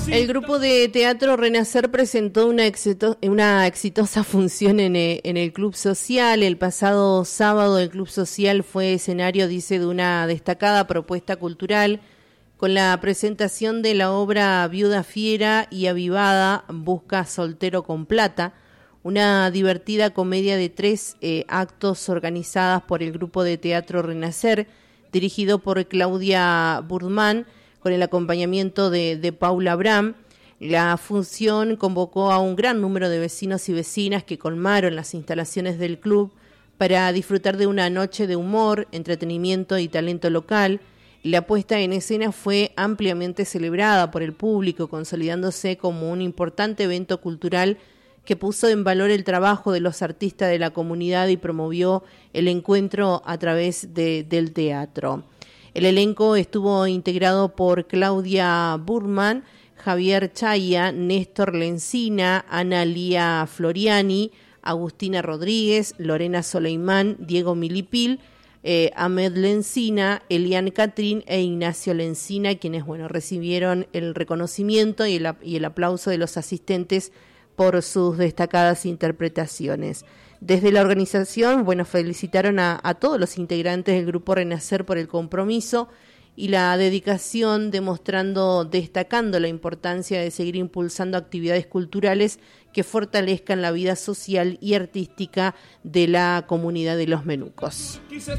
El grupo de teatro Renacer presentó una exitosa función en el Club Social. El pasado sábado el Club Social fue escenario, dice, de una destacada propuesta cultural con la presentación de la obra Viuda Fiera y Avivada Busca Soltero con Plata, una divertida comedia de 3 actos organizadas por el grupo de teatro Renacer, dirigido por Claudia Burdman, con el acompañamiento de Paula Abram. La función convocó a un gran número de vecinos y vecinas que colmaron las instalaciones del club para disfrutar de una noche de humor, entretenimiento y talento local. La puesta en escena fue ampliamente celebrada por el público, consolidándose como un importante evento cultural que puso en valor el trabajo de los artistas de la comunidad y promovió el encuentro a través del teatro. El elenco estuvo integrado por Claudia Burman, Javier Chaya, Néstor Lencina, Ana Lía Floriani, Agustina Rodríguez, Lorena Soleimán, Diego Milipil, Ahmed Lencina, Elian Catrín e Ignacio Lencina, quienes recibieron el reconocimiento y el aplauso de los asistentes por sus destacadas interpretaciones. Desde la organización, felicitaron a todos los integrantes del Grupo Renacer por el compromiso y la dedicación, destacando la importancia de seguir impulsando actividades culturales que fortalezcan la vida social y artística de la comunidad de los Menucos.